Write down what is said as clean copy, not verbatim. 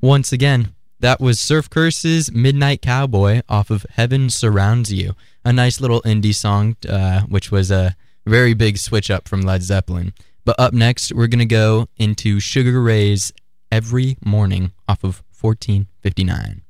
Once again, that was Surf Curse's Midnight Cowboy off of Heaven Surrounds You, a nice little indie song, which was a very big switch up from Led Zeppelin. But up next, we're going to go into Sugar Ray's Every Morning off of 1459.